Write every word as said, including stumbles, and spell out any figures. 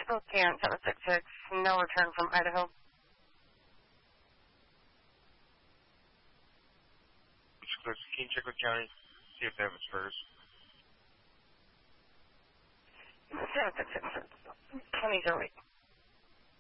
Okay, on seven six six, no return from Idaho. It's close. Can you check with county? See if they have its first. seven six six, counties are waiting.